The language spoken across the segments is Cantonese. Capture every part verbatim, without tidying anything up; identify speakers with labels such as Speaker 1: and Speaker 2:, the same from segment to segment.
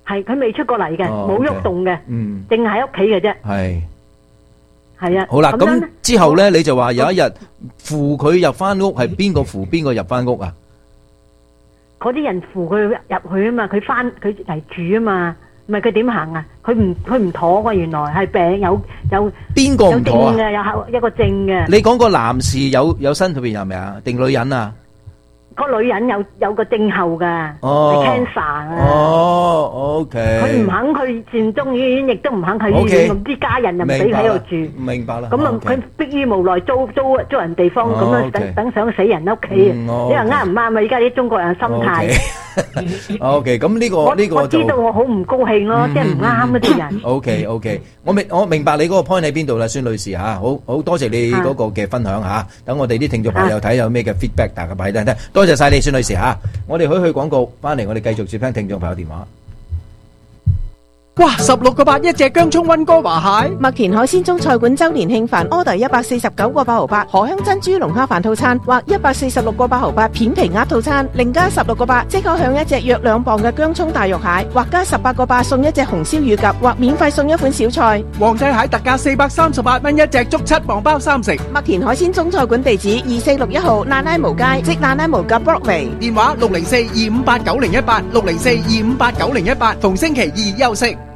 Speaker 1: 係佢未出過嚟嘅，
Speaker 2: 哦
Speaker 1: 冇喐
Speaker 2: OK
Speaker 1: 動嘅，
Speaker 2: 嗯，
Speaker 1: 淨係喺屋企嘅啫。
Speaker 2: 係。
Speaker 1: 係啊。
Speaker 2: 好啦，咁
Speaker 1: 咁樣呢
Speaker 2: 之後咧，你就話有一日扶佢入翻屋，係邊個扶邊個入翻屋啊？
Speaker 1: 嗰啲人扶佢入去啊嘛，佢翻佢嚟住啊嘛，唔係佢點行啊？佢唔佢唔妥㗎，原來係病有有
Speaker 2: 邊個
Speaker 1: 有症
Speaker 2: 唔妥啊？
Speaker 1: 嘅，有後一個症嘅。
Speaker 2: 你講個男士有有身體邊係咪啊？定女人啊？
Speaker 1: 個女人有有個症候㗎，
Speaker 2: 哦
Speaker 1: 係 cancer 啊。
Speaker 2: 哦，OK。
Speaker 1: 佢唔肯去善終醫院，亦都唔肯去醫
Speaker 2: OK
Speaker 1: 院，咁啲家人又唔俾喺度住。
Speaker 2: 明白啦。
Speaker 1: 咁啊，
Speaker 2: OK
Speaker 1: 佢迫於無奈租租租人地方，咁
Speaker 2: 哦
Speaker 1: 樣
Speaker 2: OK
Speaker 1: 等等想死人屋企啊！
Speaker 2: 嗯哦
Speaker 1: 你話
Speaker 2: OK
Speaker 1: 啱唔啱啊？而家啲中國人心態，
Speaker 2: OK，咁呢個
Speaker 1: 我
Speaker 2: 呢個就
Speaker 1: 我知道我好唔高興咯，即係唔啱啊啲人。
Speaker 2: OK OK，我明我明白你嗰個 point 喺邊度啦，孫女士嚇，好好多謝你嗰個嘅分享嚇。等我哋啲聽眾朋友睇有咩嘅 feedback，大家擺低聽。多謝曬你，孫女士嚇。我哋去去廣告，翻嚟我哋繼續接聽聽眾朋友電話。
Speaker 3: 哇！十六個八一隻姜葱溫哥華蟹，
Speaker 4: 麥田海鮮中菜館周年慶飯 order 一百四十九個八毫八，荷香珍珠龍蝦飯套餐或一百四十六個八毫八片皮鴨套餐，另加十六個八即可享一隻約兩磅嘅姜葱大肉蟹，或加十八個八送一隻紅燒乳鴿，或免費送一款小菜。
Speaker 3: 皇帝蟹特價四百三十八蚊一隻，足七磅包三成。
Speaker 4: 麥田海鮮中菜館地址二四六一號爛拉毛街，即爛拉毛嘅 Broadway。
Speaker 3: 電話六零四二五八九零一八，六零四二五八九零一八，逢星期二休息。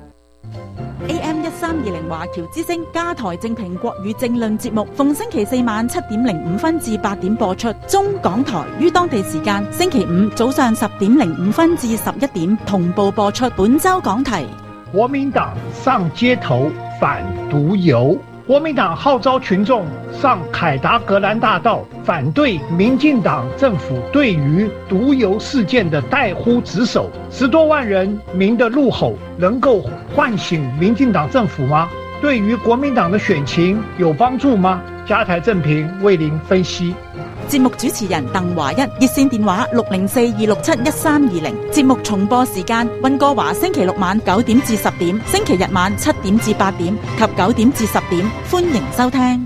Speaker 5: A M 一三二零華僑之聲加台正評國語政論節目，逢星期四晚七點零五分至八點播出。中港台於當地時間星期五早上十點零五分至十一點同步播出。本周講題：
Speaker 6: 國民黨上街頭反毒遊。國民黨號召群眾上凱達格蘭大道，反對民進黨政府對於毒油事件的怠忽職守。十多萬人民的怒吼能夠喚醒民進黨政府嗎？對於國民黨的選情有幫助嗎？加台正評為您分析。
Speaker 5: 節目主持人鄧華一，熱線電話六零四二六七一三二零。節目重播時間：溫哥華星期六晚九點至十點，星期日晚七點至八點及九點至十點。歡迎收聽。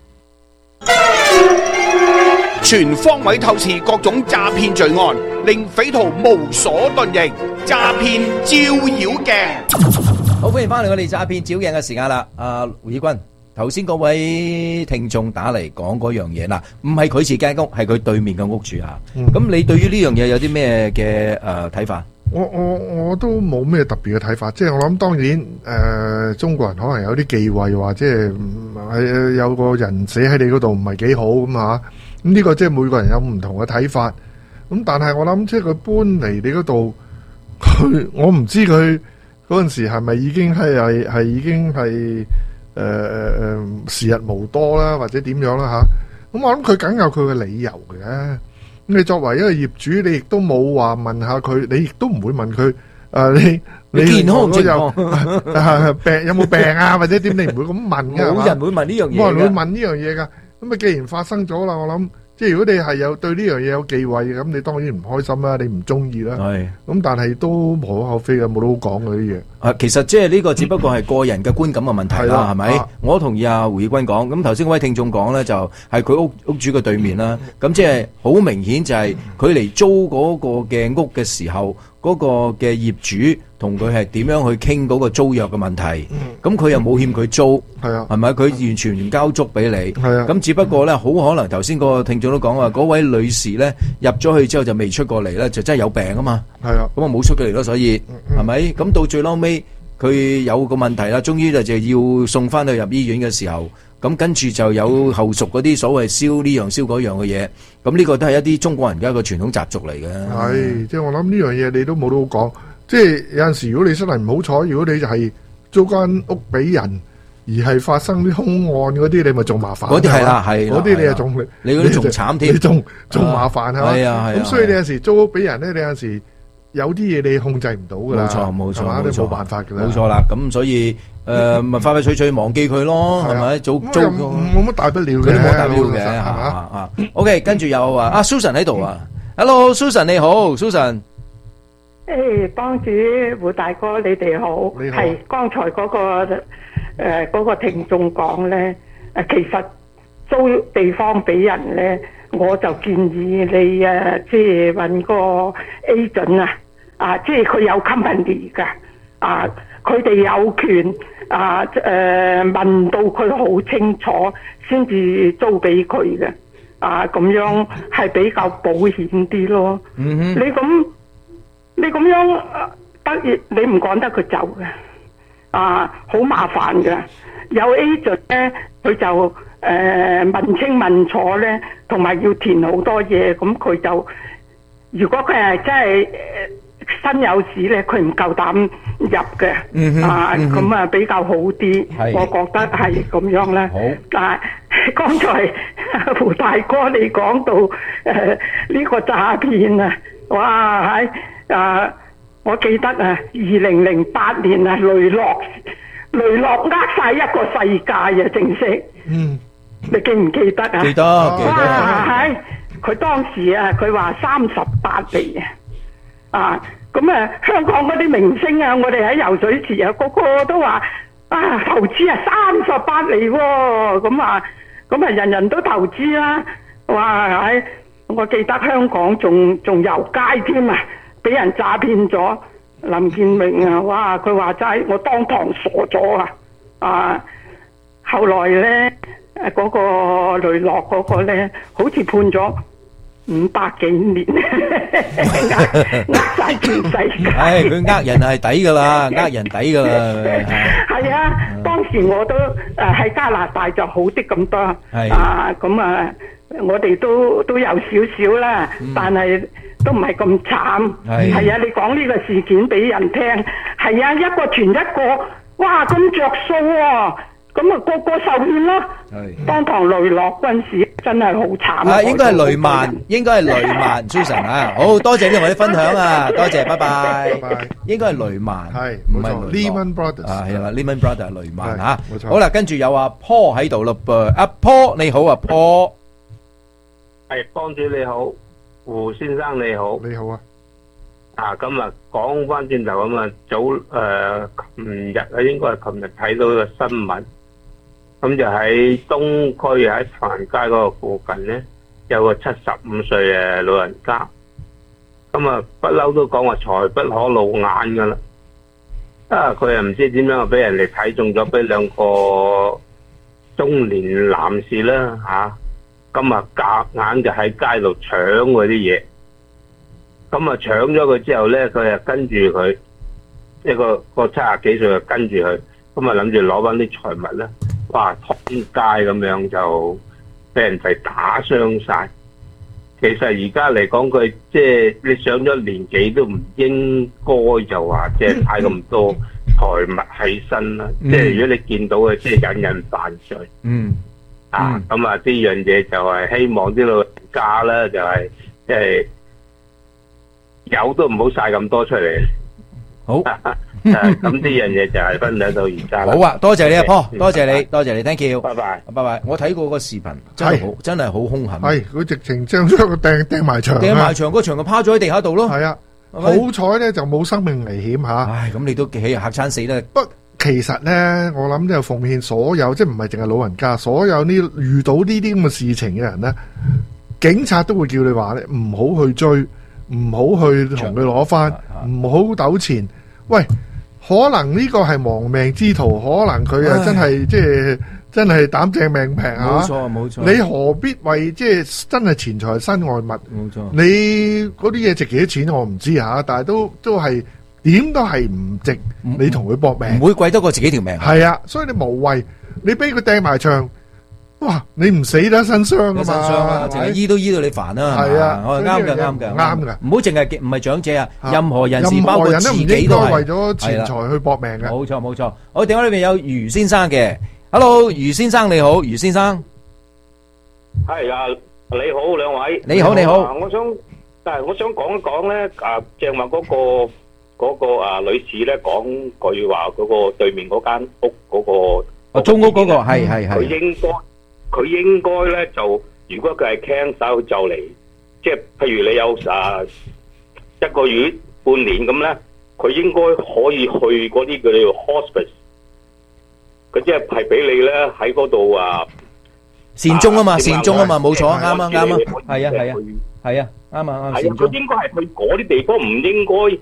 Speaker 7: 全方位透視各種詐騙罪案，令匪徒無所遁形。詐騙照妖鏡。
Speaker 2: 好，歡迎翻嚟我哋詐騙照鏡嘅時間啦，阿胡以君。頭先嗰位聽眾打嚟講嗰樣嘢嗱，唔係佢自己間屋，係佢對面嘅屋住嚇。咁、嗯、你對於呢樣嘢有啲咩嘅誒睇法？
Speaker 8: 我我我都冇咩特別嘅睇法，即係我諗當然誒、呃，中國人可能有啲忌諱，話即係係有個人死喺你嗰度唔係幾好咁嚇。咁呢個即係每個人有唔同嘅睇法。咁但係我諗即係佢搬嚟你嗰度，佢我唔知佢嗰陣時係咪已經係係係已經係。誒誒誒，時日無多啦，或者點樣啦嚇。咁我諗佢梗有佢嘅理由嘅。咁你作為一個業主，你亦都冇話問下佢，你亦都唔會問佢誒你你
Speaker 2: 健康情
Speaker 8: 況病有冇病啊，或者點？你唔會咁問㗎。
Speaker 2: 冇人會問呢樣嘢。
Speaker 8: 冇人會問呢樣嘢㗎。咁啊，既然發生咗啦，我諗即係如果你係有對呢樣嘢有忌諱嘅，咁你當然唔開心啦，你唔中意啦。係。咁但係都無可厚非嘅，冇得好講嘅啲嘢。
Speaker 2: 啊，其實即係呢個只不過係個人嘅觀感嘅問題啦，係咪？啊、我同意阿胡以君講。咁頭先嗰位聽眾講咧，就係佢屋屋主嘅對面啦。咁即係好明顯就係佢嚟租嗰個嘅屋嘅時候，嗰、嗰個嘅業主同佢係點樣去傾嗰個租約嘅問題。咁佢又冇欠佢租，係啊，係咪？佢完全唔交足俾你。係啊。咁只不過咧，好可能頭先嗰個聽眾都講話，嗰位女士咧入咗去之後就未出過嚟咧，就真係有病啊嘛。係啊。咁啊冇出過嚟咯，所以係咪？咁到最嬲尾。佢有個問題啦，終於就就要送翻去入醫院嘅時候，咁跟住就有後續嗰啲所謂燒呢樣燒嗰樣嘅嘢，咁呢個都係一啲中國人嘅一個傳統習俗嚟嘅。
Speaker 8: 係，即係我諗呢樣嘢你都冇得好講。即係有陣時，如果你真係唔好彩，如果你就係租間屋俾人，而係發生啲兇案嗰啲，你咪仲麻煩。嗰啲係啦，係嗰啲你又仲
Speaker 2: 你嗰啲仲慘添，
Speaker 8: 你仲仲麻煩係嘛？
Speaker 2: 係啊係啊。
Speaker 8: 咁所以你有時租屋俾人咧，你有時。有啲嘢你控制唔到噶啦，
Speaker 2: 冇錯冇錯冇錯，
Speaker 8: 冇辦法噶啦，
Speaker 2: 冇錯啦。咁所以誒，咪快快脆脆忘記佢咯，係咪？早早
Speaker 8: 冇乜大不了嘅，
Speaker 2: 冇大不了嘅，係嘛啊 ？OK， 跟住有啊，阿 Susan 喺度啊 ，Hello Susan 你好 ，Susan。
Speaker 9: 誒，幫主胡大哥你哋好，係剛才嗰個誒嗰個聽眾講咧，誒其實租地方俾人咧。我就建議你誒，即係揾個 agent 啊， 啊，即係佢有 company 㗎，啊，佢哋有權啊誒、呃、問到佢好清楚先至租俾佢嘅，啊咁樣係比較保險啲咯。嗯哼，你咁你咁樣得意，你唔趕得佢走嘅，啊好麻煩嘅。有 agent 咧，佢就誒、呃、問清問楚咧，同埋要填好多嘢，咁佢就如果佢係真係新有事咧，佢唔夠膽入嘅，嗯、啊咁、嗯、啊比較好啲，我覺得係咁樣啦。好，但係剛才胡大哥你講到誒呢、呃這個詐騙啊，哇喺啊，我記得啊，二零零八年啊，雷諾。雷諾呃晒一個世界啊，正式。嗯，你記唔記得啊？
Speaker 2: 記得，記得。
Speaker 9: 哇，係佢當時啊，佢話三十八厘啊，啊，咁啊，香港嗰啲明星啊，我哋喺游水池啊，個個都話啊，投資啊三十八厘喎，咁啊，咁啊，人人都投資啦。哇，係，我記得香港仲仲遊街添啊，俾人詐騙咗。林建明啊，哇！佢話齋，我當堂傻咗啊！啊，後來咧，誒、那、嗰個雷諾嗰個咧，好似判咗五百幾年，呃晒全世界。
Speaker 2: 唉，佢呃人係抵噶啦，呃人抵噶啦。
Speaker 9: 係啊，當時我都誒喺加拿大就好啲咁多，啊咁啊，我哋都都有少少啦，嗯、但係。都唔係咁慘，係啊！你講呢個事件俾人聽，係啊，一個傳一個，哇咁着數喎，咁啊個個受騙咯。當堂雷諾嗰陣時真係好慘。
Speaker 2: 啊，應該係雷曼，應該係雷曼 Susan 啊，好多謝你同我哋分享啊，多謝，拜拜，拜拜。應該係雷曼，係唔係 Lehman Brothers 啊？係啦 ，Lehman Brothers 係雷曼嚇，冇錯。好啦，跟住有阿 Paul 喺度咯噃，阿 Paul 你好啊 ，Paul，
Speaker 10: 係幫主你好。胡先生你好，
Speaker 8: 你好啊！
Speaker 10: 啊，咁啊，講翻轉頭咁啊，早誒，琴日啊，應該係琴日睇到個新聞，咁就喺東區喺唐人街嗰個附近咧，有個七十五歲嘅老人家，咁啊，不嬲都講話財不可露眼噶啦，啊，佢又唔知點樣俾人哋睇中咗，俾兩個中年男士啦吓。咁啊，夾硬就喺街度搶嗰啲嘢，咁啊搶咗佢之後咧，佢啊跟住佢，一個個七十幾歲就跟住佢，咁啊諗住攞翻啲財物咧，哇，拖街咁樣就俾人哋打傷晒。其實而家嚟講，佢即係你上咗年紀都唔應該就話即係帶咁多財物喺身啦。嗯、即係如果你見到嘅，即係引人犯罪。嗯。啊，咁啊，呢樣嘢就係希望啲老人家咧，就係即係有都唔好晒咁多出嚟。好，咁呢樣嘢就係分享到而家啦。
Speaker 2: 好啊，多謝你阿 Paul，多謝你，多謝你 ，thank you，拜
Speaker 10: 拜，
Speaker 2: 拜拜。我睇過個視頻，真係好，真係好兇狠。
Speaker 8: 係，佢直情將將個掟掟埋牆，
Speaker 2: 掟埋牆，個牆就趴咗喺地下度咯。係啊，
Speaker 8: 好彩咧就冇生命危險吓。
Speaker 2: 唉，咁你都起嚇餐死啦。
Speaker 8: 不。其實咧，我諗就奉獻所有，即係唔係淨係老人家，所有呢遇到呢啲咁嘅事情嘅人咧，警察都會叫你話咧，唔好去追，唔好去同佢攞翻，唔好糾纏。喂，可能呢個係亡命之徒，可能佢啊真係即係真係膽正命平啊！冇錯冇錯，你何必為即係真係錢財身外物？冇錯，你嗰啲嘢值幾多錢我唔知吓，但係都都係。點都係唔值，你同佢搏命，
Speaker 2: 唔會貴得過自己條命。
Speaker 8: 係啊，所以你無謂，你俾佢掟埋牆，哇！你唔死得身傷噶嘛？身傷啊，
Speaker 2: 淨係醫都醫到你煩啦。係啊，我係啱嘅，啱嘅，啱嘅。唔好淨係唔係長者啊，任何人士包括自己都係
Speaker 8: 為咗錢財去搏命嘅。
Speaker 2: 冇錯冇錯。我電話裏面有余先生嘅 ，Hello， 余先生你好，余先生。
Speaker 11: 係啊，你好兩位。
Speaker 2: 你好你好。
Speaker 11: 我想，但係我想講一講咧，啊，正話嗰個。嗰個啊女士咧講句話，嗰個對面嗰間屋嗰個
Speaker 2: 哦租屋嗰個係係係，
Speaker 11: 佢應該佢應該咧就，如果佢係 cancer 就嚟，即係譬如你有啊一個月半年咁咧，佢應該可以去嗰啲叫做 hospice，佢即係係俾你咧喺嗰度啊
Speaker 2: 善終啊嘛，善終啊嘛，冇錯，啱啊啱啊，係啊係啊係啊啱啊啱。
Speaker 11: 係啊，佢應該係去嗰啲地方，唔應該。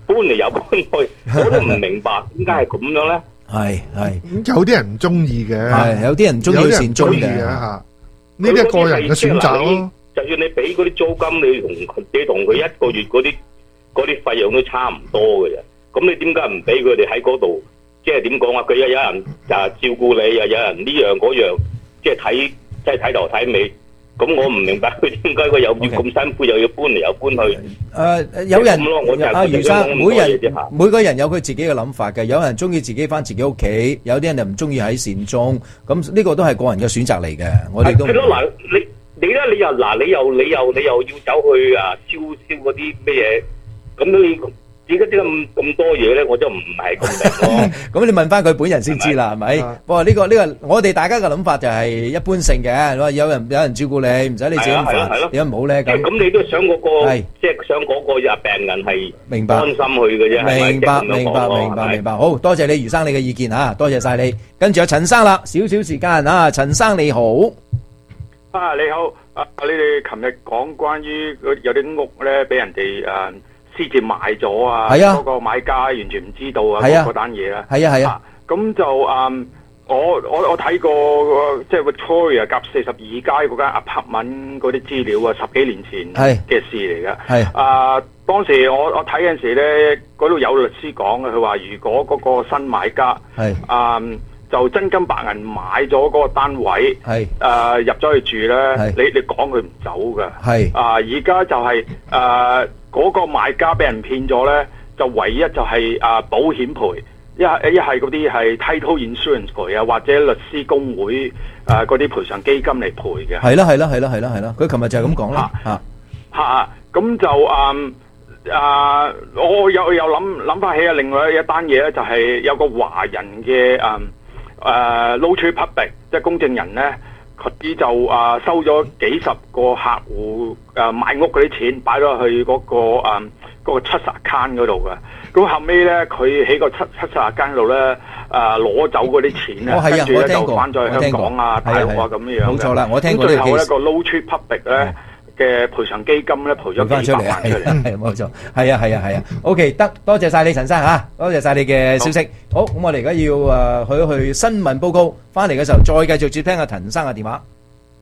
Speaker 11: 搬嚟又搬去，我都唔明白點解係咁樣咧？
Speaker 2: 係係，
Speaker 8: 有啲人唔中意嘅，
Speaker 2: 係有啲人唔中意善終嘅
Speaker 8: 嚇，呢啲係個人嘅選擇咯。
Speaker 11: 就算你俾嗰啲租金，你同你同佢一個月嗰啲嗰啲費用都差唔多嘅啫。咁你點解唔俾佢哋喺嗰度？即係點講啊？佢又有人啊照顧你，又有人呢樣嗰樣，即係睇即係睇頭睇尾。咁我唔明白佢點解佢又要咁辛苦，又要搬嚟又搬去。
Speaker 2: 誒有人阿余生，每人每個人有佢自己嘅諗法嘅。有人中意自己翻自己屋企，有啲人就唔中意喺善終。咁呢個都係個人嘅選擇嚟嘅。我哋都係咯。
Speaker 11: 嗱，你你咧，你又嗱，你又你又你又要走去啊燒燒嗰啲咩嘢？咁你而家啲咁咁多嘢咧，我就唔係咁明咯。
Speaker 2: 咁你問翻佢本人先知啦，係咪？不過呢個呢個，我哋大家嘅諗法就係一般性嘅。話有人有人照顧你，唔使你自己咁煩，點解唔好咧？咁
Speaker 11: 咁你都想嗰個，即係想嗰個啊病人係
Speaker 2: 明白安
Speaker 11: 心去嘅啫。
Speaker 2: 明白明白明白明白。好多謝你余生你嘅意見嚇，多謝曬你。跟住有陳生啦，少少時間啊，陳生你好。
Speaker 12: 啊你好，啊你哋琴日講關於有啲屋咧俾人哋誒。私自賣咗啊！嗰、啊、個買家完全唔知道啊！嗰單嘢啊！
Speaker 2: 係啊係啊！
Speaker 12: 咁、啊、就嗯，我我我睇過即係 Victoria 夾四十二街嗰間 apartment 嗰啲資料啊，十幾年前嘅事嚟㗎。係啊，當時我我睇嗰陣時咧，嗰度有律師講嘅，佢話如果嗰個新買家係啊。就真金白銀買咗嗰個單位，係誒、呃、入咗去住咧，你你講佢唔走㗎，係啊而家就係誒嗰個買家俾人騙咗咧，就唯一就係、是、啊、呃、保險賠，一係一係嗰啲係 title insurance 賠啊，或者律師公會誒嗰啲賠償基金嚟賠嘅。係啦係啦係啦係啦係啦，佢琴日就係咁講啦嚇嚇，咁就誒。啊、呃！我有有諗諗翻起啊，另外一單嘢咧，就係有個華人嘅誒誒 notary public，即係公證人咧，佢就啊、呃、收咗幾十個客戶誒、呃、買屋嗰啲錢，擺咗去嗰、那個誒、呃那個 trust account 嗰度嘅。咁後尾咧，佢喺個 trust account 度咧誒攞走嗰啲錢咧，跟住咧就翻咗去香港啊、大陸啊咁樣嘅。冇錯啦，我聽過呢個 case。咁最後一個 notary public 咧嘅賠償基金咧賠咗幾百萬出嚟，係冇錯，係啊係啊係啊 ，OK 得，多謝晒你陳生嚇，多謝晒你嘅消息。好，咁我哋而家要誒去去新聞報告，翻嚟嘅時候再繼續接聽阿陳生嘅電話。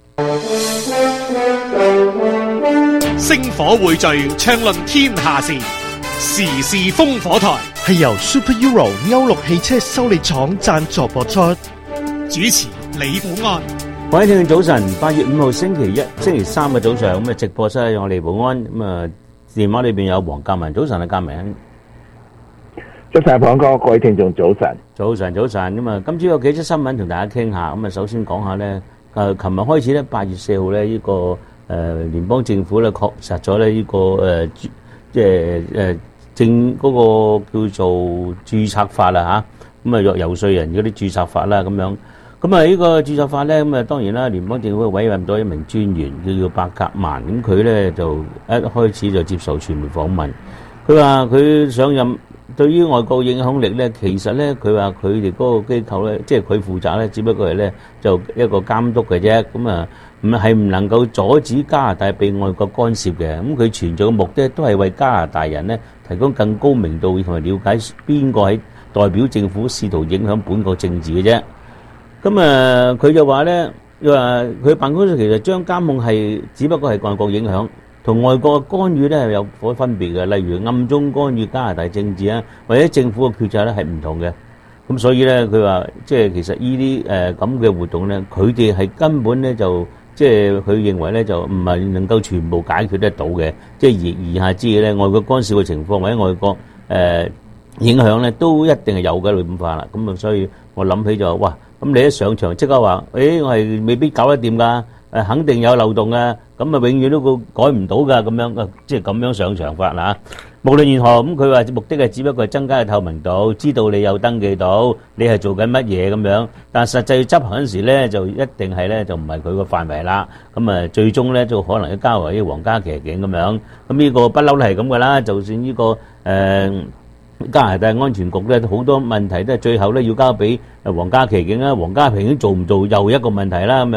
Speaker 13: 星火匯聚，暢論天下事，時事烽火台係由 Super Euro 歐陸汽車修理廠贊助播出，主持李寶安。
Speaker 14: 各位聽眾早晨，八月五號星期一、星期三嘅早上，咁啊直播室有我李寶安，咁啊電話裏邊有黃鑑文，早晨啊鑑文。
Speaker 15: 早晨，寶安哥，各位聽眾早晨。
Speaker 14: 早晨，早晨，咁啊今朝有幾則新聞同大家傾下，咁啊首先講下咧，誒琴日開始咧，八月四號咧呢個誒聯邦政府咧確實咗咧呢個誒即係誒政嗰個叫做註冊法啦嚇，咁啊遊遊說人嗰啲註冊法啦咁樣。咁啊，呢個註冊法咧，咁啊當然啦，聯邦政府委任咗一名專員，叫做伯格曼，咁佢咧就一開始就接受傳媒訪問，佢話佢上任對於外國影響力咧，其實咧佢話佢哋嗰個機構咧，即係佢負責咧，只不過係咧就一個監督嘅啫，咁啊唔係唔能夠阻止加拿大被外國干涉嘅，咁佢存在嘅目的都係為加拿大人咧提供更高明度同埋了解邊個喺代表政府試圖影響本國政治嘅啫。咁啊，佢就話咧，佢話佢辦公室其實將監控係只不過係外國影響，同外國嘅干預咧係有所分別嘅。例如暗中干預加拿大政治啊，或者政府嘅決策咧係唔同嘅。咁所以咧，佢話即係其實呢啲誒咁嘅活動咧，佢哋係根本咧就即係佢認為咧就唔係能夠全部解決得到嘅。即係而而下之嘅咧，外國干涉嘅情況或者外國誒、呃、影響咧，都一定係有嘅類化啦。咁啊，所以我諗起就哇〜咁你一上場即刻話，誒我係未必搞得掂㗎，誒肯定有漏洞㗎，咁啊永遠都個改唔到㗎，咁樣即係咁樣上場法啦。無論如何，咁佢話目的係只不過係增加嘅透明度，知道你有登記到，你係做緊乜嘢咁樣。但係實際執行嗰時咧，就一定係咧就唔係佢個範圍啦。咁啊最終咧就可能要交為啲皇家騎警咁樣。咁呢個不嬲都係咁㗎啦。就算呢個誒加拿大安全局咧，好多問題都係最後咧要交俾皇家騎警啦。皇家騎警做唔做又一個問題啦咁樣。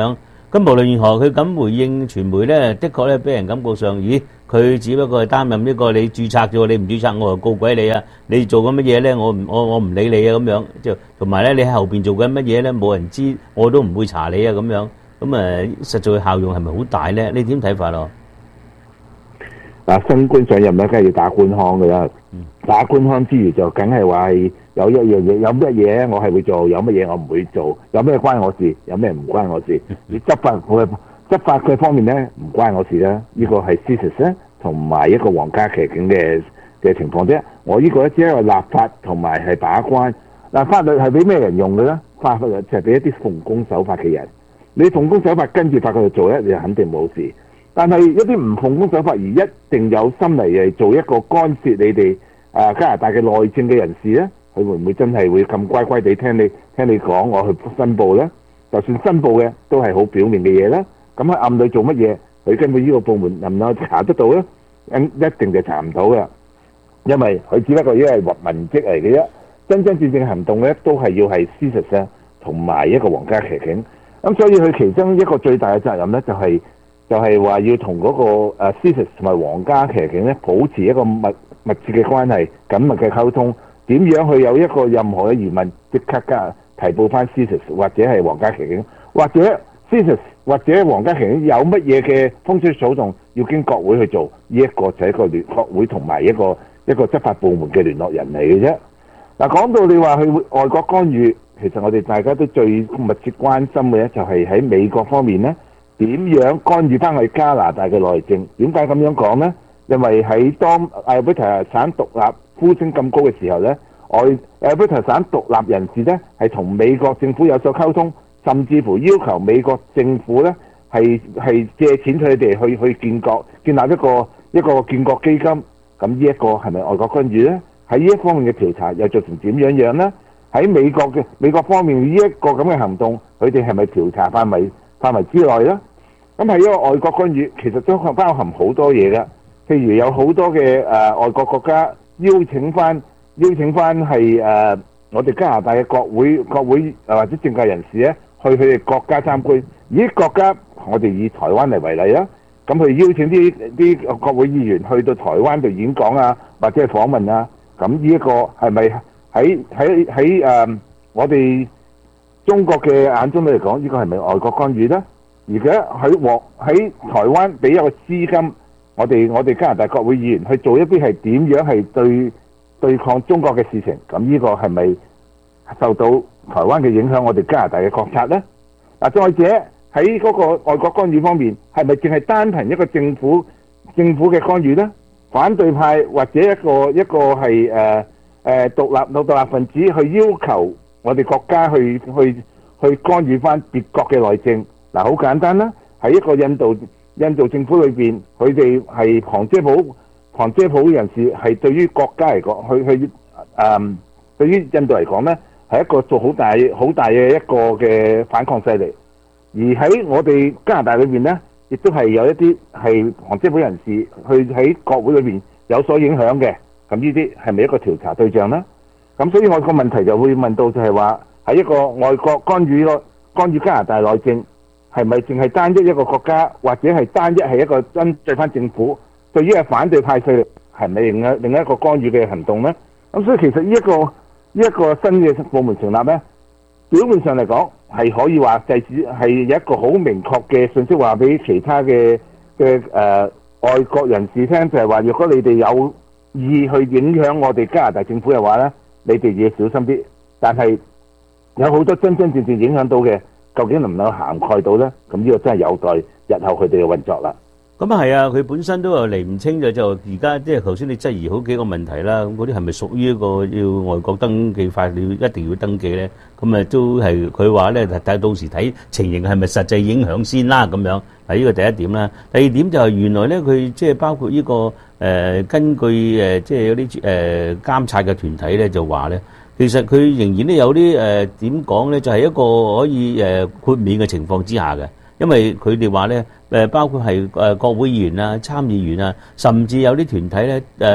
Speaker 14: 咁無論如何，佢咁回應傳媒咧，的確咧俾人感覺上，咦，佢只不過係擔任一個你註冊咗，你唔註冊我就告鬼你啊！你做緊乜嘢咧？我唔我我唔理你啊咁樣，就同埋咧，你喺後邊做緊乜嘢咧？冇人知，我都唔會查你啊咁樣。咁誒，實在效用係咪好大咧？你點睇法咯？
Speaker 15: 嗱，新官上任咧，梗係要打官腔噶啦。打官腔之餘，就梗係話係有一樣嘢，有乜嘢我係會做，有乜嘢我唔會做，有咩關我事，有咩唔關我事。你執法嘅執法嘅方面咧，唔關我事啦。呢個係事實咧，同埋一個皇家騎警嘅嘅情況啫。我呢個咧只係立法同埋係把關。嗱，法律係俾咩人用嘅咧？法律就係俾一啲奉公守法嘅人。你奉公守法跟住法佢度做咧，你就肯定冇事。但係一啲唔奉公守法而一定有心嚟嚟做一個干涉你哋啊加拿大嘅內政嘅人士咧，佢會唔會真係會咁乖乖地聽你聽你講我去申報咧？就算申報嘅都係好表面嘅嘢啦。咁喺暗裏做乜嘢？佢根本呢個部門能唔能夠查得到咧？一定就查唔到嘅，因為佢只不過因為文職嚟嘅啫。真真正正行動咧，都係要係事實上同埋一個皇家騎警。咁所以佢其中一個最大嘅責任咧，就係、是。就係話要同嗰個誒 C S I S 同埋皇家騎警咧保持一個密密切嘅關係、緊密嘅溝通。點樣去有一個任何嘅疑問，即刻加提報翻 C S I S 或者係皇家騎警，或者 C S I S 或者皇家騎警有乜嘢嘅風吹草動，要經國會去做。呢、這、一個就係一個聯國會同埋一個一個執法部門嘅聯絡人嚟嘅啫。嗱，講到你話去外國干預，其實我哋大家都最密切關心嘅咧，就係喺美國方面咧。點樣干預翻去加拿大嘅內政？點解咁樣講呢？因為喺當阿爾伯塔省獨立呼聲咁高嘅時候呢，外阿爾伯塔省獨立人士呢係同美國政府有所溝通，甚至乎要求美國政府呢係係借錢佢哋去去建國，建立一個一個建國基金。咁呢一個係咪外國干預呢？喺呢一方面嘅調查又做成點樣樣呢？喺美國嘅美國方面呢一個咁嘅行動，佢哋係咪調查範圍範圍之內呢？咁係一個外國干預，其實都包含好多嘢㗎。譬如有好多嘅誒、呃、外國國家邀請翻邀請翻係誒我哋加拿大嘅國會國會、呃、或者政界人士咧，去佢哋國家參觀。而啲國家，我哋以台灣嚟為例啦，咁佢邀請啲啲國會議員去到台灣度演講啊，或者係訪問啊。咁呢一個係咪喺喺喺誒我哋中國嘅眼中嚟講，呢、這個係咪外國干預咧？而家喺獲喺台灣俾一個資金，我哋我哋加拿大國會議員去做一啲係點樣係對對抗中國嘅事情，咁呢個係咪受到台灣嘅影響？我哋加拿大嘅國策呢？嗱，再者喺嗰個外國干預方面，係咪淨係單憑一個政府政府嘅干預呢？反對派或者一個一個係誒誒獨立獨立分子去要求我哋國家去去去干預翻別國嘅內政？嗱，好簡單啦，喺一個印度印度政府裏邊，佢哋係旁遮普旁遮普人士，係對於國家嚟講，去去誒、嗯，對於印度嚟講咧，係一個做好大好大嘅一個嘅反抗勢力。而喺我哋加拿大裏邊咧，亦都係有一啲係旁遮普人士去喺國會裏邊有所影響嘅。咁呢啲係咪一個調查對象咧？咁所以我個問題就會問到就係話，喺一個外國干預咯，干預加拿大內政。係咪淨係單一一個國家，或者係單一係一個針對翻政府？對於係反對派勢力，係咪另一另一個干預嘅行動呢？咁所以其實呢、這、一個呢一、這個新嘅部門成立呢，表面上嚟講係可以話制止，係有一個好明確嘅信息話俾其他嘅嘅誒外國人士聽，就係、是、話，如果你哋有意去影響我哋加拿大政府嘅話呢，你哋要小心啲。但係有好多真真正正影響到嘅。究竟能唔能夠涵蓋到咧？咁呢個真係有待日後佢哋嘅運作啦。
Speaker 14: 咁啊係啊，佢本身都有嚟唔清嘅，就而家即係頭先你質疑好幾個問題啦。咁嗰啲係咪屬於一個要外國登記法，你要一定要登記咧？咁啊都係佢話咧，睇到時睇情形係咪實際影響先啦咁樣。嗱，呢個第一點啦。第二點就係原來咧，佢即係包括呢個誒根據誒即係有啲誒監察嘅團體咧，就話咧。其實佢仍然都有啲誒點講咧，就係一個可以誒豁免嘅情況之下嘅，因為佢哋話咧誒包括係誒國會議員啊、參議員啊，甚至有啲團體咧誒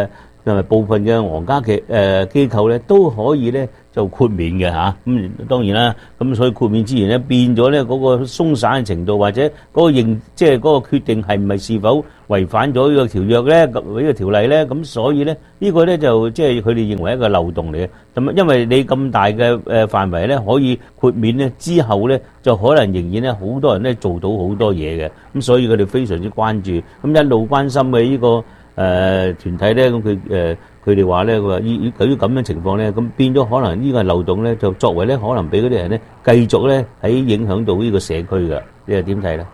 Speaker 14: 同埋部分嘅皇家嘅誒機構咧都可以咧就豁免嘅嚇。咁、啊、當然啦，咁所以豁免之前咧變咗咧嗰個鬆散嘅程度或者嗰個認即係嗰個決定係唔係是否違反咗呢個條約咧？呢、呢個條例咧，咁所以咧呢、呢個咧就即係佢哋認為一個漏洞嚟嘅。咁因為你咁大嘅誒範圍咧可以豁免咧，之後咧就可能仍然咧好多人咧做到好多嘢嘅。咁所以佢哋非常之關注，咁一路關心嘅呢、呢個。誒、呃、團體咧，咁佢誒佢哋話咧，佢話依對於咁樣情況咧，咁變咗可能呢個漏洞咧，就作為咧可能俾嗰啲人咧繼續咧喺影響到呢個社區㗎。你又點睇咧？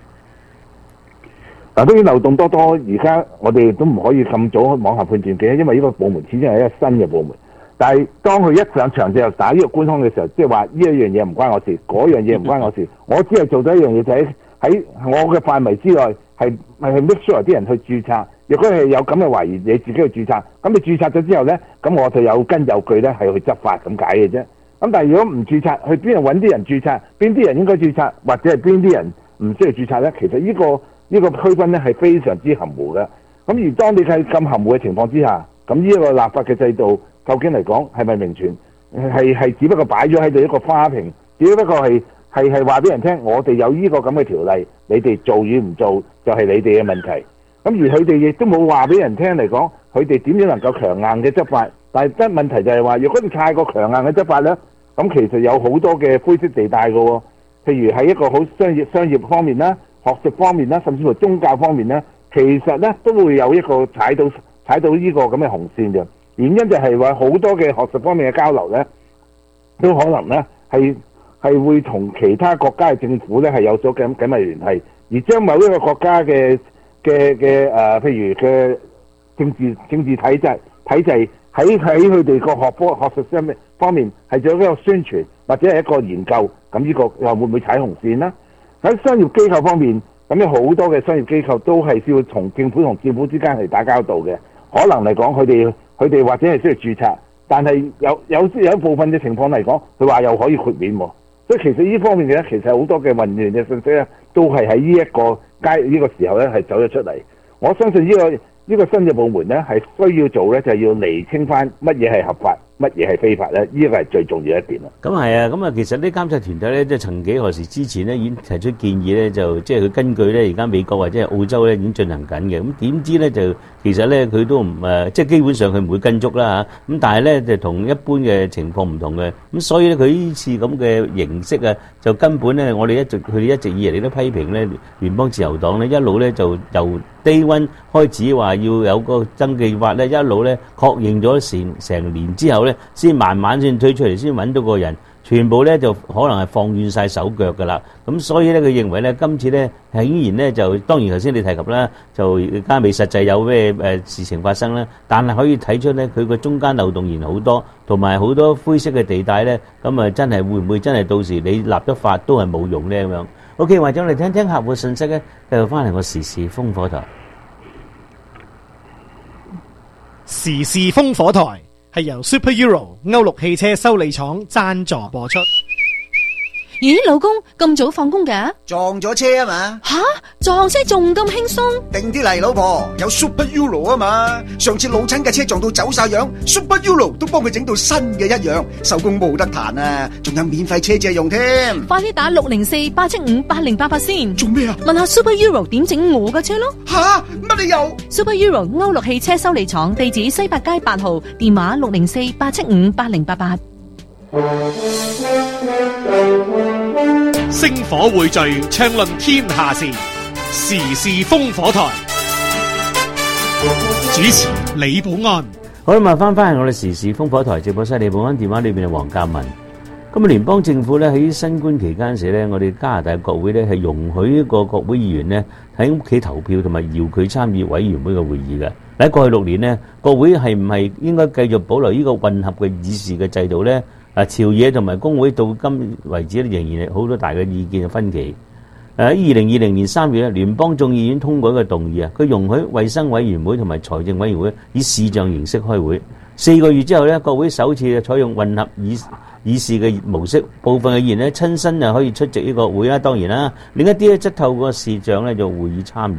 Speaker 15: 嗱，當然漏洞多多，而家我哋都唔可以咁早妄下判斷嘅，因為呢個部門始終係一個新嘅部門。但係當佢一上場就打呢個官腔嘅時候，即係話呢一樣嘢唔關我事，嗰樣嘢唔關我事，我只係做到一樣嘢，就喺喺我嘅範圍之內，係係 make sure 啲人去註冊。如果係有咁嘅懷疑，你自己去註冊，咁你註冊咗之後咧，咁我就有根有據咧，係去執法咁解嘅啫。咁但係如果唔註冊，去邊度揾啲人註冊？邊啲人應該註冊，或者係邊啲人唔需要註冊咧？其實呢個呢個區分咧係非常之含糊嘅。咁而當你喺咁含糊嘅情況之下，咁呢一個立法嘅制度究竟嚟講係咪名存？係係只不過擺咗喺度一個花瓶，只不過係係係話俾人聽，我哋有呢個咁嘅條例，你哋做與唔做就係你哋嘅問題。咁而佢哋亦都冇話俾人聽嚟講，佢哋點樣能夠強硬嘅執法？但係得問題就係話，如果你太過強硬嘅執法咧，咁其實有好多嘅灰色地帶嘅喎。譬如喺一個好商業商業方面啦、學術方面啦，甚至乎宗教方面咧，其實咧都會有一個踩到踩到呢個咁嘅紅線嘅。原因就係話好多嘅學術方面嘅交流咧，都可能咧係係會同其他國家嘅政府咧係有咗緊緊密聯繫，而將某一個國家嘅嘅嘅誒，譬如嘅政治政治體制體制喺喺佢哋個學科學術方面方面係做一個宣傳或者係一個研究，咁呢個又會唔會踩紅線呢？喺商業機構方面，咁有好多嘅商業機構都係需要同政府同政府之間係打交道嘅，可能嚟講佢哋佢哋或者係需要註冊，但係有有有一部分嘅情況嚟講，佢話又可以豁免喎。所以其實呢方面嘅咧，其實好多嘅混亂嘅信息咧，都係喺呢一個階呢個時候咧係走咗出嚟。我相信呢個呢個新嘅部門咧係需要做咧，就係要釐清翻乜嘢係合法，乜嘢係非法咧？呢個係最重要一點啦。
Speaker 14: 咁係啊，咁啊，其實啲監察團體咧，即係曾幾何時之前咧已經提出建議咧，就即係佢根據咧而家美國或者係澳洲咧已經進行緊嘅。咁點知咧就其實咧佢都唔誒，即係基本上佢唔會跟足啦嚇。咁但係咧就同一般嘅情況唔同嘅。咁所以咧佢呢次咁嘅形式啊，就根本咧我哋一直佢哋一直以嚟都批評咧聯邦自由黨咧一路咧就由Day One開始話要有個登記法咧，一路咧確認咗成成年之後咧，先慢慢先推出嚟，先揾到個人，全部咧就可能係放軟晒手腳噶啦。咁所以咧，佢認為咧今次咧係依然咧就當然頭先你提及啦，就而家未實際有咩誒事情發生啦，但係可以睇出咧佢個中間漏洞仍然好多，同埋好多灰色嘅地帶咧，咁啊真係會唔會真係到時你立咗法都係冇用咧咁樣？OK，或者我哋聽聽客戶信息咧，繼續翻嚟個時事風火台。
Speaker 13: 時事風火台係由 Super Euro 歐陸汽車修理廠贊助播出。
Speaker 16: 咦，老公咁早放工㗎？
Speaker 17: 撞咗車啊嘛！
Speaker 16: 吓，撞車仲咁輕鬆？
Speaker 17: 定啲嚟，老婆，有 Super Euro 啊嘛！上次老親嘅車撞到走晒樣 ，Super Euro 都幫佢整到新嘅一樣，收工冇得彈啊！仲有免費車借用添。
Speaker 16: 快啲打六零四八七五八零八八先。
Speaker 17: 做咩啊？
Speaker 16: 問下 Super Euro 點整我嘅車咯。
Speaker 17: 吓，乜理由
Speaker 16: ？Super Euro 歐陸汽車修理廠，地址西八街八號，電話六零四八七五八零八八。
Speaker 13: 星火匯聚，暢論天下事，時事風火台。主持李寶安。
Speaker 14: 好啦，咁啊，翻翻係我哋時事風火台直播室，李寶安電話裏邊係黃嘉文。咁啊，聯邦政府咧喺新冠期間時咧，我哋加拿大國會咧係容許一個國會議員咧喺屋企投票同埋搖佢參與委員會嘅會議嘅。喺過去六年呢，國會係唔係應該繼續保留呢個混合嘅議事嘅制度咧？啊，朝野同埋工會到今為止仍然係好多大嘅意見嘅分歧。誒喺二零二零年三月咧，聯邦眾議院通過一個動議啊，佢容許衛生委員會同埋財政委員會以視像形式開會。四個月之後咧，國會首次採用混合議議事嘅模式，部分嘅議員咧親身啊可以出席呢個會啦。當然啦，另一啲咧則透過視像咧做會議參與嘅。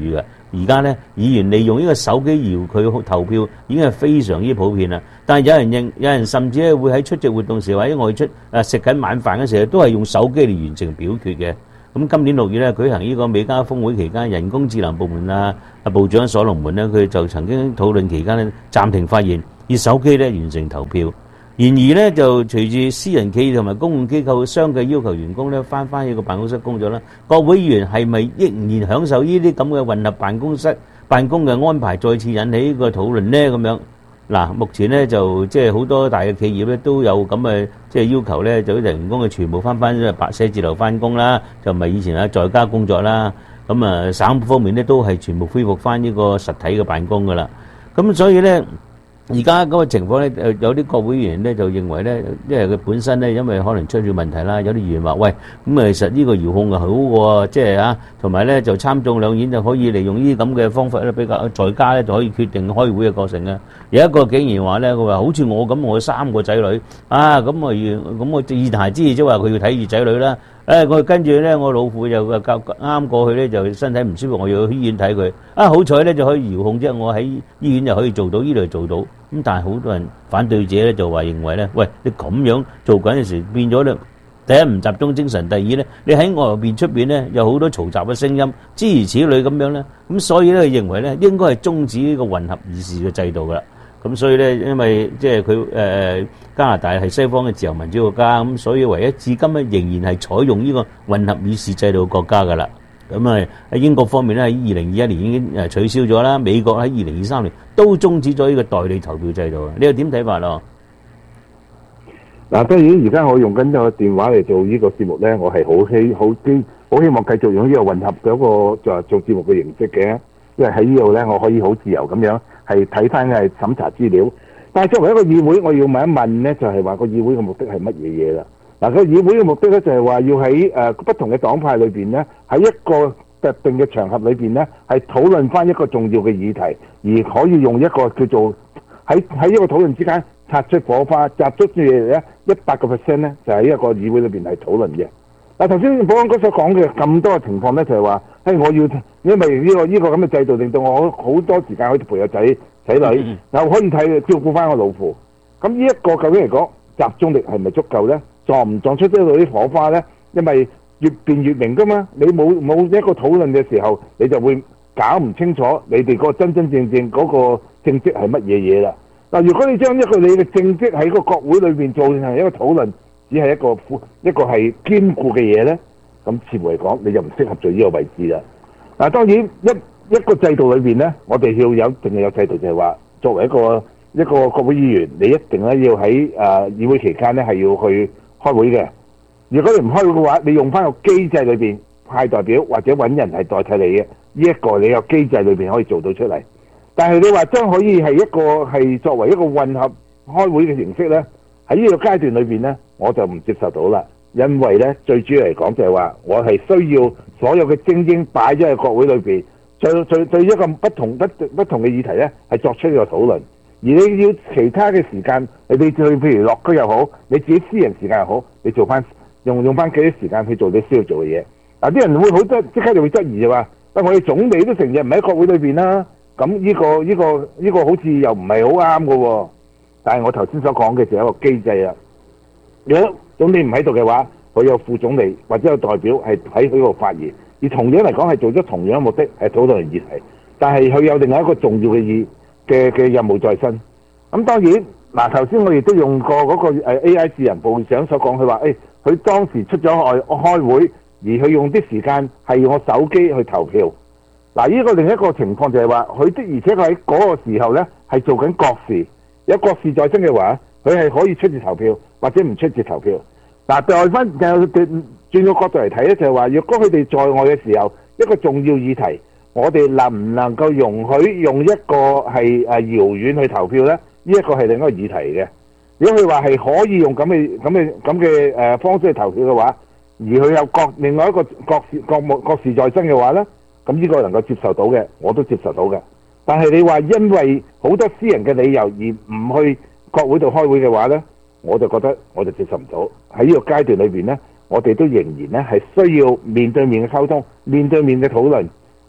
Speaker 14: 而家咧議員利用呢個手機搖佢投票已經係非常之普遍啦。但係有人認，有人甚至咧會喺出席活動時或者外出誒食緊晚飯嘅時候，都係用手機嚟完成表決嘅。咁今年六月咧舉行呢個美加峰會期間，人工智能部門啊，啊部長所羅門咧，佢就曾經討論期間咧暫停發言，以手機咧完成投票。然而咧，就隨住私人企業同埋公共機構相繼要求員工咧翻返呢個辦公室工作啦，國會議員係咪仍然享受呢啲咁嘅混合辦公室辦公嘅安排，再次引起呢個討論呢？咁樣嗱，目前咧就即係好多大嘅企業咧都有咁嘅即係要求咧，就啲員工嘅全部翻返白寫字樓翻工啦，就唔係以前啊在家工作啦。咁啊，省方面咧都係全部恢復翻呢個實體嘅辦公噶啦。咁所以咧。而家嗰個情況咧，誒有啲國會議員咧就認為咧，因為佢本身咧，因為可能出咗問題啦，有啲議員話：喂，咁啊，其實呢個遙控係好喎，即係啊，同埋咧就參眾兩院就可以利用呢啲咁嘅方法咧，比較在家咧就可以決定開會嘅過程啊。有一個竟然話咧，佢話好似我咁，我有三個仔女啊，咁我咁我二大之即係話佢要睇住仔女啦。誒，我跟住咧，我老父就啱啱過去咧，就身體唔舒服，我要去醫院睇佢。啊，好彩咧就可以遙控啫，我喺醫院就可以做到，呢度做到。咁但係好多人反對者咧就話認為咧，喂，你咁樣做緊嘅時變咗咧，第一唔集中精神，第二咧你喺外邊出邊咧有好多嘈雜嘅聲音，諸如此類咁樣咧。咁所以咧，佢認為咧應該係終止呢個混合議事嘅制度噶啦。咁所以咧，因為即係佢誒加拿大係西方嘅自由民主國家，咁所以唯一至今咧仍然係採用呢個混合議事制度嘅國家噶啦。咁啊喺英國方面咧，喺二零二一年已經誒取消咗啦，美國喺二零二三年都終止咗呢個代理投票制度啊！你又點睇法咯？
Speaker 15: 嗱，當然而家我用緊個電話嚟做呢個節目咧，我係好希好希好希望繼續用呢個混合嘅一個就做節目嘅形式嘅，因為喺呢度咧我可以好自由咁樣係睇翻係審查資料。但係作為一個議會，我要問一問咧，就係話個議會嘅目的係乜嘢嘢啦？嗱，個議會嘅目的咧就係話要喺誒不同嘅黨派裏邊咧，喺一個特定嘅場合裏邊咧，係討論翻一個重要嘅議題，而可以用一個叫做喺喺一個討論之間擦出火花，集中住咧一百個 percent 咧，就喺一個議會裏邊係討論嘅。嗱，頭先保安哥所講嘅咁多嘅情況咧，就係話，誒，我要因為呢個呢個咁嘅制度，令到我好多時間可以陪個仔仔女，又可以睇照顧翻個老父。咁呢一個究竟嚟講，集中力係咪足夠咧？撞唔撞出得到啲火花咧？因為越辯越明噶嘛，你冇冇一個討論嘅時候，你就會搞唔清楚你哋個真真正正嗰個政績係乜嘢嘢啦。嗱，如果你將一個你嘅政績喺個國會裏邊做成一個討論，只係一個一個係堅固嘅嘢咧，咁似乎嚟講你就唔適合做呢個位置啦。嗱，當然一一個制度裏邊咧，我哋要有淨係有制度，就係話作為一個一個國會議員，你一定咧要喺誒、呃、議會期間咧係要去開會嘅。如果你唔開會嘅話，你用翻個機制裏邊派代表或者揾人係代替你嘅，呢一個你有機制裏邊可以做到出嚟。但係你話將可以係一個係作為一個混合開會嘅形式咧，喺呢個階段裏邊咧，我就唔接受到啦。因為咧最主要嚟講就係話，我係需要所有嘅精英擺咗喺國會裏邊，對對對一個不同不不同嘅議題咧，係作出呢個討論。而你要其他嘅時間，你哋去譬如落區又好，你自己私人時間又好，你做翻用用翻幾多時間去做你需要做嘅嘢。嗱，啲人會好多即刻就會質疑就話，喂，我哋總理都成日唔喺國會裏邊啦，咁呢個呢個呢個好似又唔係好啱嘅喎。但係我頭先所講嘅就係一個機制啦。如果總理唔喺度嘅話，佢有副總理或者有代表係喺佢度發言，而同樣嚟講係做咗同樣嘅目的係討論議題，但係佢有另外一個重要嘅意嘅嘅任務在身。咁當然嗱，頭先我亦都用過嗰個誒 A I 智能部長所講，佢話誒佢當時出咗外開會，而佢用啲時間係用個手機去投票。嗱，呢個另一個情況就係話，佢的而且確喺嗰個時候咧係做緊國事，有國事在身嘅話，佢係可以出示投票或者唔出示投票。嗱，代翻轉個角度嚟睇咧，就係話，若果佢哋在外嘅時候，一個重要議題，我哋能唔能夠容許用一個係誒遙遠去投票咧？呢一個係另一個議題嘅。如果佢話係可以用咁嘅咁嘅咁嘅誒方式去投票嘅話，而佢有國另外一個國事國務國事在身嘅話咧，咁呢個能夠接受到嘅，我都接受到嘅。但係你話因為好多私人嘅理由而唔去國會度開會嘅話咧，我就覺得我就接受唔到。喺呢個階段裏邊咧，我哋都仍然咧係需要面對面嘅溝通、面對面嘅討論，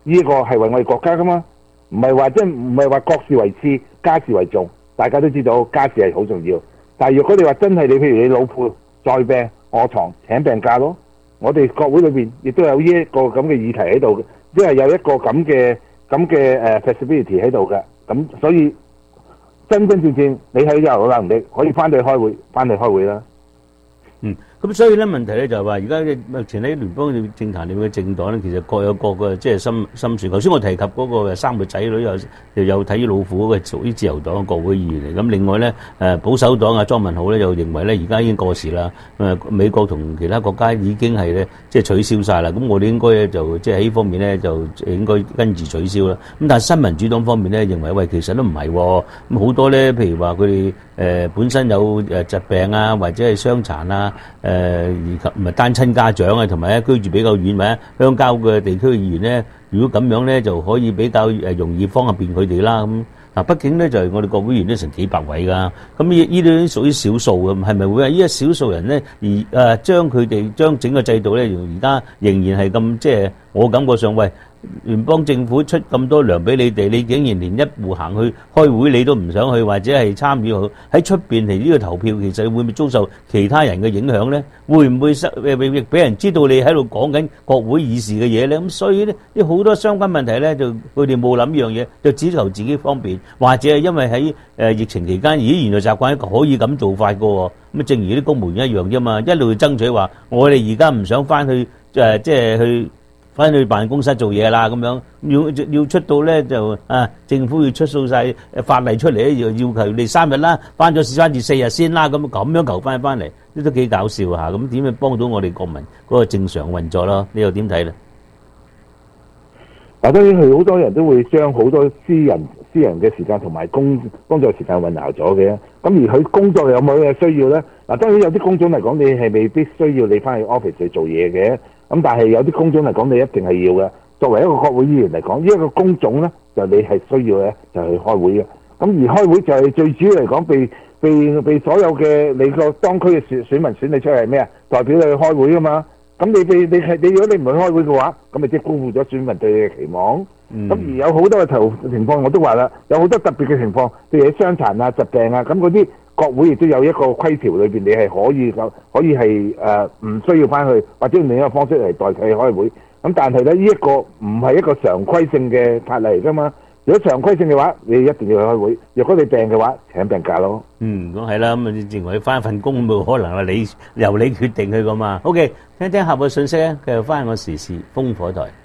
Speaker 15: 呢個係為我哋國家噶嘛，唔係話即係唔係話國事為次，家事為重。大家都知道家事係好重要，但係如果你話真係你譬如你老婆在病臥床請病假咯，我哋國會裏邊亦都有呢一個咁嘅議題喺度嘅，即係有一個咁嘅咁嘅誒 flexibility 喺度嘅，咁所以真真正正你喺有能力可以翻去開會，翻去開會啦。
Speaker 14: 嗯，咁所以咧問題咧就係話，而家嘅目前喺聯邦政壇裏面嘅政黨咧，其實各有各嘅即係心心算。頭先我提及嗰個三個仔女又又有睇老虎嗰個屬於自由黨嘅國會議員嚟。咁另外咧誒保守黨啊莊文浩咧又認為咧而家已經過時啦。誒美國同其他國家已經係咧即係取消晒啦。咁我哋應該咧就即係喺呢方面咧就應該跟住取消啦。咁但係新民主黨方面咧認為喂其實都唔係喎。咁好多咧譬如話佢哋誒本身有誒疾病啊或者係傷殘啊。誒而及唔係單親家長啊，同埋咧居住比較遠或者鄉郊嘅地區嘅議員咧，如果咁樣咧就可以比較誒容易方便佢哋啦。咁嗱，畢竟咧就係我哋國會議員都成幾百位㗎，咁呢呢啲屬於少數嘅，係咪會係呢一少數人咧而誒將佢哋將整個制度咧，而家仍然係咁即係我感覺上喂。聯邦政府出咁多糧俾你哋，你竟然連一步行去開會你都唔想去，或者係參與喺出邊嚟呢個投票，其實會唔會遭受其他人嘅影響咧？會唔會失亦俾人知道你喺度講緊國會議事嘅嘢咧？咁所以咧，啲好多相關問題咧，就佢哋冇諗呢樣嘢，就只求自己方便，或者係因為喺誒疫情期間，咦原來習慣可以咁做法㗎喎。咁正如啲公務員一樣啫嘛，一路爭取話，我哋而家唔想翻去誒，即係去。翻去辦公室做嘢啦，咁樣要要出到咧就啊，政府要出數晒法例出嚟咧，要要求你三日啦，翻咗翻至四日先啦，咁咁樣求翻翻嚟，呢都幾搞笑嚇。咁點樣幫到我哋國民嗰個正常運作咯？你又點睇咧？
Speaker 15: 嗱，當然係好多人都會將好多私人私人嘅時間同埋工工作時間混淆咗嘅。咁而佢工作有冇嘅需要咧？嗱，當然有啲工種嚟講，你係未必需要你翻去 office 去做嘢嘅。咁但係有啲工種嚟講，你一定係要嘅。作為一個國會議員嚟講，呢一個工種咧，就你係需要咧，就去開會嘅。咁而開會就係最主要嚟講，被被被所有嘅你個當區嘅選選民選你出嚟係咩啊？代表你去開會噶嘛。咁你被你係你如果你唔去開會嘅話，咁咪即係辜負咗選民對你嘅期望。咁、嗯、而有好多嘅投情況，我都話啦，有好多特別嘅情況，譬如傷殘啊、疾病啊，咁嗰啲。國會亦都有一個規條裏邊，你係可以可以係誒唔需要翻去，或者用另一個方式嚟代替開會。咁但係咧，呢一個唔係一個常規性嘅法例嚟噶嘛。如果常規性嘅話，你一定要去開會。如果你病嘅話，請病假咯。
Speaker 14: 嗯，咁係啦，咁啊，認為翻份工冇可能係你由你決定佢噶嘛。OK，聽聽下個信息咧，繼續翻我時事風火台。